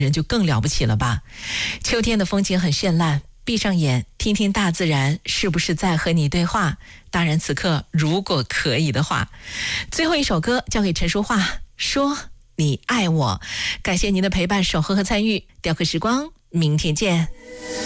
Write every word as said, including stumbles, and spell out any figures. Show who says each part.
Speaker 1: 人就更了不起了吧。秋天的风景很绚烂，闭上眼听听大自然是不是在和你对话，当然此刻如果可以的话。最后一首歌交给陈淑桦，说你爱我。感谢您的陪伴、守候和参与，雕刻时光，明天见。